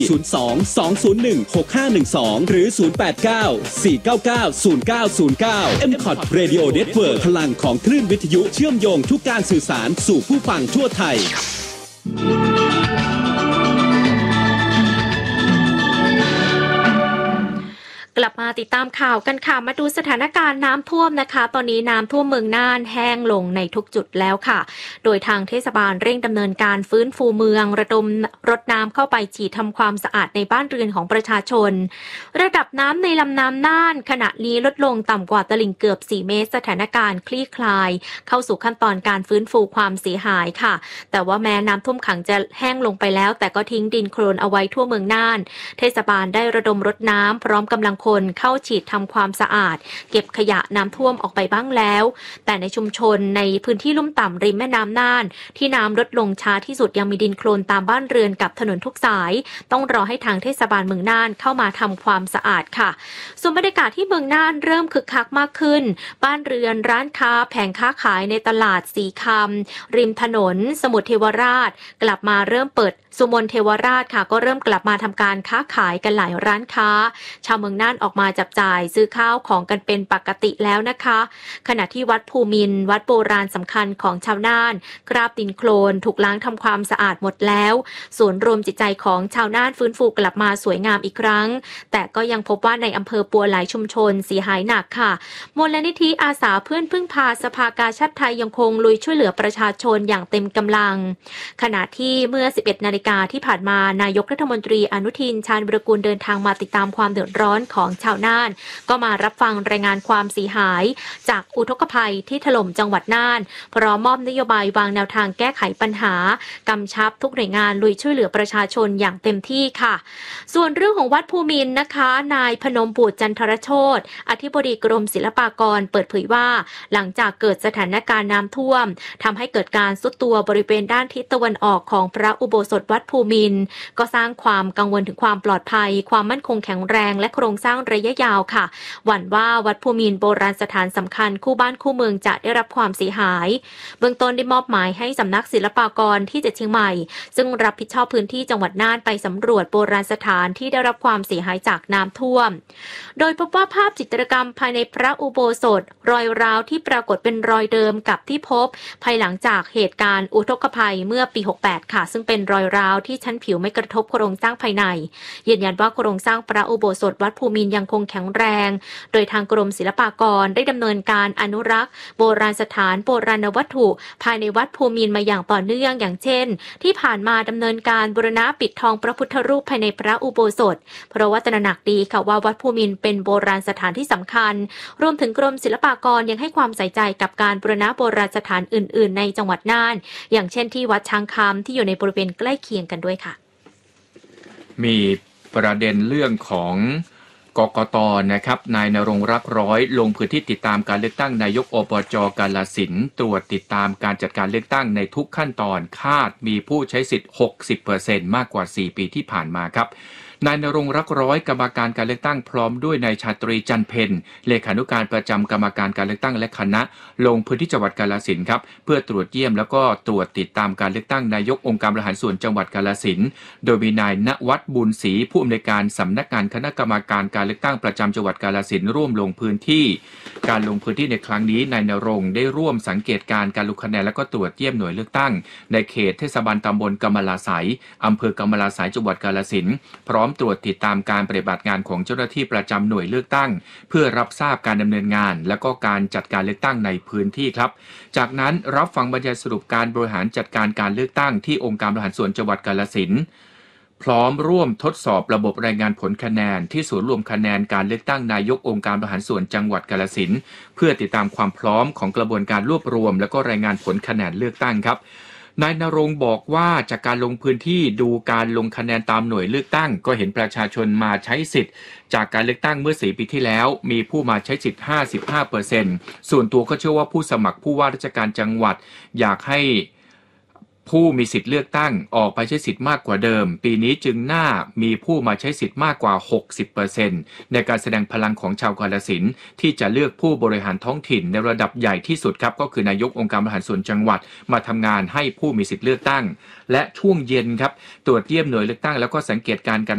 02-201-6512 หรือ 089-499-0909 MCOT Radio Network พลังของคลื่นวิทยุเชื่อมโยงทุกการสื่อสารสู่ผู้ฟังทั่วไทยกลับมาติดตามข่าวกันค่ะมาดูสถานการณ์น้ำท่วมนะคะตอนนี้น้ำท่วมเมืองน่านแห้งลงในทุกจุดแล้วค่ะโดยทางเทศบาลเร่งดำเนินการฟื้นฟูเมืองระดมรถน้ำเข้าไปฉีดทำความสะอาดในบ้านเรือนของประชาชนระดับน้ำในลำน้ำน่านขณะนี้ลดลงต่ำกว่าตลิ่งเกือบ4 เมตรสถานการณ์คลี่คลายเข้าสู่ขั้นตอนการฟื้นฟูความเสียหายค่ะแต่ว่าแม้น้ำท่วมขังจะแห้งลงไปแล้วแต่ก็ทิ้งดินโคลนเอาไว้ทั่วเมืองน่านเทศบาลได้ระดมรถน้ำพร้อมกำลังคนเข้าฉีดทำความสะอาดเก็บขยะน้ำท่วมออกไปบ้างแล้วแต่ในชุมชนในพื้นที่ลุ่มต่ำริมแม่น้ำน่านที่น้ำลดลงช้าที่สุดยังมีดินโคลนตามบ้านเรือนกับถนนทุกสายต้องรอให้ทางเทศบาลเมืองน่านเข้ามาทำความสะอาดค่ะส่วนบรรยากาศที่เมืองน่านเริ่มคึกคักมากขึ้นบ้านเรือนร้านค้าแผงค้าขายในตลาดสีคำริมถนนสมุทรเทวราชกลับมาเริ่มเปิดสุมนเทวราชค่ะก็เริ่มกลับมาทำการค้าขายกันหลายร้านค้าชาวเมืองน่านออกมาจับจ่ายซื้อข้าวของกันเป็นปกติแล้วนะคะขณะที่วัดภูมินทร์วัดโบราณสำคัญของชาวน่านคราบดินโคลนถูกล้างทำความสะอาดหมดแล้วศูนย์รวมจิตใจของชาวน่านฟื้นฟูกลับมาสวยงามอีกครั้งแต่ก็ยังพบว่าในอำเภอปัวหลายชุมชนเสียหายหนักค่ะมูลนิธิอาสาเพื่อนพึ่งพาสภากาชาดไทยยังคงลุยช่วยเหลือประชาชนอย่างเต็มกำลังขณะที่เมื่อ 11 นาฬิกาที่ผ่านมานายกรัฐมนตรีอนุทินชาญวิรากูลเดินทางมาติดตามความเดือดร้อนของชาวน่านก็มารับฟังรายงานความเสียหายจากอุทกภัยที่ถล่มจังหวัดน่านพร้อมมอบนโยบายวางแนวทางแก้ไขปัญหากำชับทุกหน่วยงานลุยช่วยเหลือประชาชนอย่างเต็มที่ค่ะส่วนเรื่องของวัดภูมินทร์นะคะนายพนมบุตรจันทรโชติอธิบดีกรมศิลปากรเปิดเผยว่าหลังจากเกิดสถานการณ์น้ำท่วมทำให้เกิดการทรุดตัวบริเวณด้านทิศตะวันออกของพระอุโบสถวัดภูมินทร์ก็สร้างความกังวลถึงความปลอดภัยความมั่นคงแข็งแรงและโครงสร้างระยะยาวค่ะหวั่นว่าวัดภูมินทร์โบราณสถานสำคัญคู่บ้านคู่เมืองจะได้รับความเสียหายเบื้องต้นได้มอบหมายให้สำนักศิลปากรที่จังหวัดเชียงใหม่ซึ่งรับผิดชอบพื้นที่จังหวัดน่านไปสำรวจโบราณสถานที่ได้รับความเสียหายจากน้ำท่วมโดยพบว่าภาพจิตรกรรมภายในพระอุโบสถรอยร้าวที่ปรากฏเป็นรอยเดิมกับที่พบภายหลังจากเหตุการณ์อุทกภัยเมื่อปี 68 ค่ะซึ่งเป็นรอยร้าวที่ชั้นผิวไม่กระทบโครงสร้างภายในยืนยันว่าโครงสร้างพระอุโบสถวัดภูมินทร์ยังคงแข็งแรงโดยทางกรมศิลปากรได้ดำเนินการอนุรักษ์โบราณสถานโบราณวัตถุภายในวัดภูมินทร์มาอย่างต่อเนื่องอย่างเช่นที่ผ่านมาดำเนินการบูรณะปิดทองพระพุทธรูปภายในพระอุโบสถเพราะว่าตระหนักดีค่ะว่าวัดภูมินทร์เป็นโบราณสถานที่สำคัญรวมถึงกรมศิลปากรยังให้ความใส่ใจกับการบูรณะโบราณสถานอื่นๆในจังหวัดน่านอย่างเช่นที่วัดช้างคำที่อยู่ในบริเวณใกล้เคียงกันด้วยค่ะมีประเด็นเรื่องของกกต.นะครับนายณรงค์รักร้อยลงพื้นที่ติดตามการเลือกตั้งนายกอบจ.กาฬสินธุ์ตรวจติดตามการจัดการเลือกตั้งในทุกขั้นตอนคาดมีผู้ใช้สิทธิ์ 60% มากกว่า4 ปีที่ผ่านมาครับนายณรงค์รักร้อยกรรมการการเลือกตั้งพร้อมด้วยนายชาตรีจันเพ็ญเลขานุการประจำกรรมการการเลือกตั้งและคณะลงพื้นที่จังหวัดกาฬสินธุ์ครับเพื่อตรวจเยี่ยมแล้วก็ตรวจติดตามการเลือกตั้งนายกองค์การบริหารส่วนจังหวัดกาฬสินธุ์โดยมีนายณวัฒน์บุญศรีผู้อำนวยการสำนักงานคณะกรรมการการเลือกตั้งประจำจังหวัดกาฬสินธุ์ร่วมลงพื้นที่การลงพื้นที่ในครั้งนี้นายณรงค์ได้ร่วมสังเกตการการลงคะแนนและก็ตรวจเยี่ยมหน่วยเลือกตั้งในเขตเทศบาลตำบลกำมะลาไสยอำเภอกำมะลาไสยจังหวัดกาฬสินธุ์พร้อมตรวจติดตามการปฏิบัติงานของเจ้าหน้าที่ประจำหน่วยเลือกตั้งเพื่อรับทราบการดำเนินงานและก็การจัดการเลือกตั้งในพื้นที่ครับจากนั้นรับฟังบรรยายสรุปการบริหารจัดการการเลือกตั้งที่องค์การบริหารส่วนจังหวัดกาฬสินธุ์พร้อมร่วมทดสอบระบบรายงานผลคะแนนที่ศูนย์รวมคะแนนการเลือกตั้งนายกองค์การบริหารส่วนจังหวัดกาฬสินธุ์เพื่อติดตามความพร้อมของกระบวนการรวบรวมและก็รายงานผลคะแนนเลือกตั้งครับนายณรงค์บอกว่าจากการลงพื้นที่ดูการลงคะแนนตามหน่วยเลือกตั้งก็เห็นประชาชนมาใช้สิทธิ์จากการเลือกตั้งเมื่อ4 ปีที่แล้วมีผู้มาใช้สิทธิ์ 55% ส่วนตัวก็เชื่อว่าผู้สมัครผู้ว่าราชการจังหวัดอยากให้ผู้มีสิทธิ์เลือกตั้งออกไปใช้สิทธิ์มากกว่าเดิมปีนี้จึงน่ามีผู้มาใช้สิทธิ์มากกว่า 60% ในการแสดงพลังของชาวกาฬสินธุ์ที่จะเลือกผู้บริหารท้องถิ่นในระดับใหญ่ที่สุดครับก็คือนายกองค์การบริหารส่วนจังหวัดมาทำงานให้ผู้มีสิทธิ์เลือกตั้งและช่วงเย็นครับตรวจเยี่ยมหน่วยเลือกตั้งแล้วก็สังเกตการ